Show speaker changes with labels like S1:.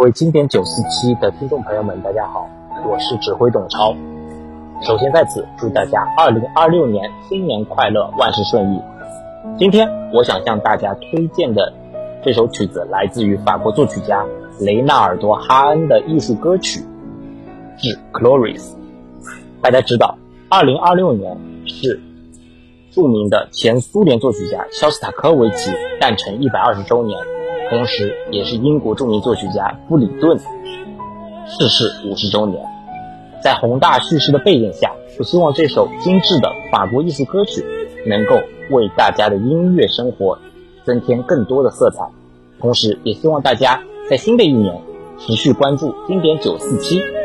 S1: 位经典947的听众朋友们，大家好，我是指挥董超。首先在此祝大家2026年新年快乐，万事顺意。今天我想向大家推荐的这首曲子来自于法国作曲家雷纳尔多·哈恩的艺术歌曲《致 Cloris》。大家知道2026年是著名的前苏联作曲家肖斯塔科维奇诞辰120周年，同时也是英国著名作曲家布里顿逝世50周年。在宏大叙事的背景下，我希望这首精致的法国艺术歌曲能够为大家的音乐生活增添更多的色彩，同时也希望大家在新的一年持续关注经典947